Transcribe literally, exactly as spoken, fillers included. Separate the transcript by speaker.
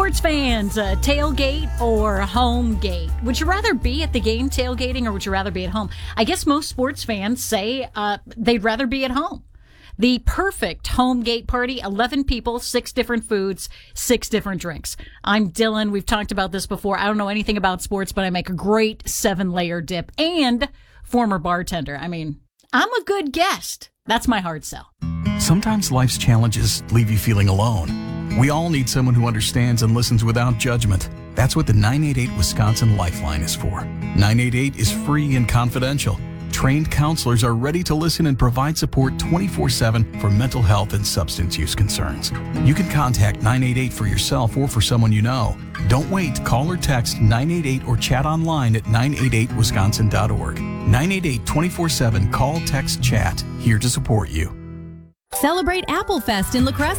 Speaker 1: Sports fans, uh, tailgate or home gate? Would you rather be at the game tailgating or would you rather be at home? I guess most sports fans say uh, they'd rather be at home. The perfect home gate party, eleven people, six different foods, six different drinks. I'm Dylan. We've talked about this before. I don't know anything about sports, but I make a great seven-layer dip and former bartender. I mean, I'm a good guest. That's my hard sell.
Speaker 2: Sometimes life's challenges leave you feeling alone. We all need someone who understands and listens without judgment. That's what the nine eight eight Wisconsin Lifeline is for. nine eight eight is free and confidential. Trained counselors are ready to listen and provide support twenty-four seven for mental health and substance use concerns. You can contact nine eight eight for yourself or for someone you know. Don't wait. Call or text nine eight eight or chat online at nine eight eight wisconsin dot org. nine eight eight twenty-four seven. Call, text, chat. Here to support you.
Speaker 3: Celebrate Apple Fest in La Crescent.